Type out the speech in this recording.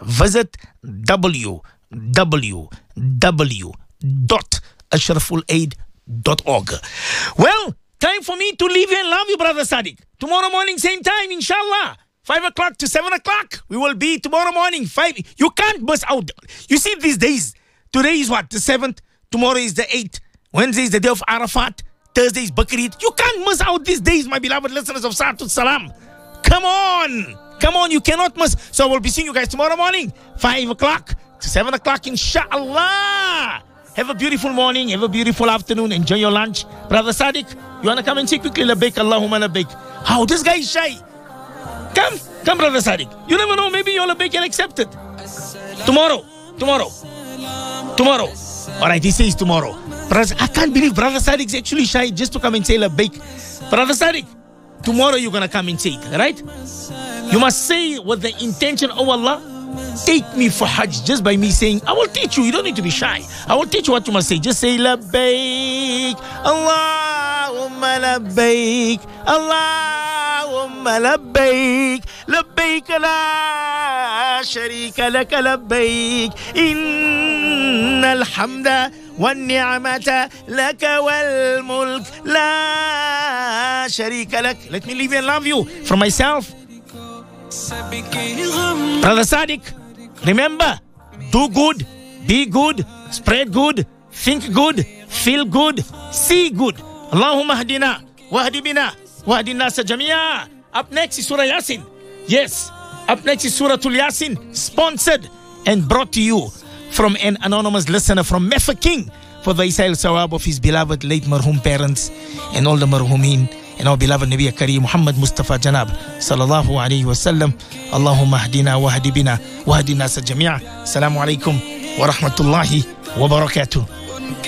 visit www.ashrafulaid.org. Well, time for me to leave you and love you, Brother Sadiq. Tomorrow morning, same time, inshallah. 5 o'clock to 7 o'clock. We will be tomorrow morning, 5. You can't miss out. You see these days, today is what? The 7th. Tomorrow is the 8th. Wednesday is the day of Arafat. Thursday is Bakrid. You can't miss out these days, my beloved listeners of Saatul Salam. Come on. Come on, you cannot miss. So we'll be seeing you guys tomorrow morning, 5 o'clock to 7 o'clock, inshallah. Have a beautiful morning. Have a beautiful afternoon. Enjoy your lunch. Brother Sadiq, you want to come and say quickly, Labbaik, Allahumma Labbaik. How? This guy is shy. Come, Brother Sadiq. You never know, maybe your Labbaik can accept it. Tomorrow. All right, he says tomorrow. Brother, I can't believe Brother Sadiq is actually shy just to come and say Labbaik. Brother Sadiq, tomorrow you're going to come and say it, right? You must say with the intention, oh Allah, take me for Hajj just by me saying, I will teach you. You don't need to be shy. I will teach you what you must say. Just say Labbaik, Allahumma Labbaik, Allahumma Labbaik, Labbaik la sharika laka Labbaik, innal hamda wan ni'mata laka wal mulk la sharika lak. Let me leave you and love you. From myself, Brother Sadiq, remember, do good, be good, spread good, think good, feel good, see good. Allahumma hadina, wahdi bina, wahdi nasa jamia. Up next is Surah Yasin. Yes, up next is Surah Yasin, sponsored and brought to you from an anonymous listener from Mefa King for the Isail Sawab of his beloved late marhum parents and all the marhumin. And our beloved Nabi Kareem Muhammad Mustafa Janab sallallahu alayhi wa sallam. Allahumma hdina wa hdi bina wa hdi nasa jami'a. Assalamu alaikum wa rahmatullahi wa barakatuh.